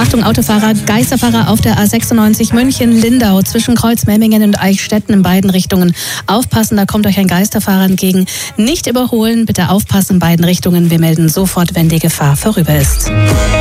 Achtung Autofahrer, Geisterfahrer auf der A96 München-Lindau zwischen Kreuzmemmingen und Eichstätten in beiden Richtungen. Aufpassen, da kommt euch ein Geisterfahrer entgegen. Nicht überholen, bitte aufpassen in beiden Richtungen. Wir melden sofort, wenn die Gefahr vorüber ist.